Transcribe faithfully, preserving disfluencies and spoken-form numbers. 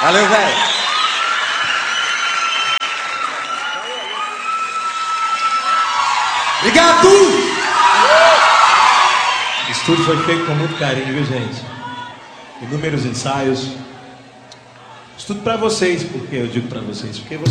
Valeu, velho. Obrigado! O estúdio foi feito com muito carinho, viu, gente? Inúmeros ensaios. Isso tudo pra vocês, porque eu digo pra vocês, porque vocês